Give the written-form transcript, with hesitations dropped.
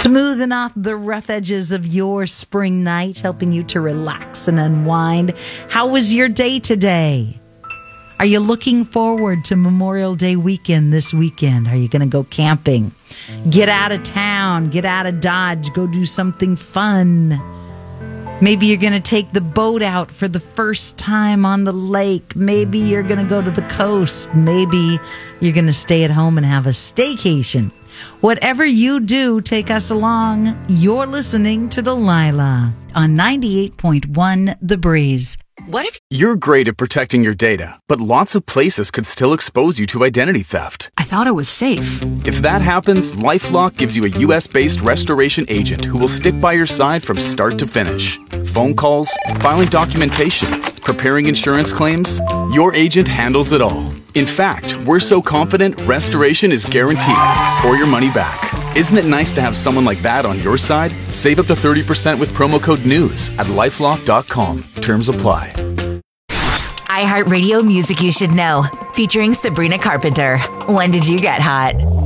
Smoothing off the rough edges of your spring night, helping you to relax and unwind. How was your day today? Are you looking forward to Memorial Day weekend this weekend? Are you going to go camping? Get out of town, get out of Dodge, go do something fun. Maybe you're going to take the boat out for the first time on the lake. Maybe you're going to go to the coast. Maybe you're going to stay at home and have a staycation. Whatever you do, take us along. You're listening to Delilah on 98.1 The Breeze. What if You're great at protecting your data, but lots of places could still expose you to identity theft. I thought it was safe? If that happens, LifeLock gives you a US-based restoration agent who will stick by your side from start to finish. Phone calls, filing documentation, preparing insurance claims, your agent handles it all. In fact, we're so confident restoration is guaranteed or your money back. Isn't it nice to have someone like that on your side? Save up to 30% with promo code NEWS at LifeLock.com. Terms apply. iHeartRadio Music You Should Know, featuring Sabrina Carpenter. When did you get hot?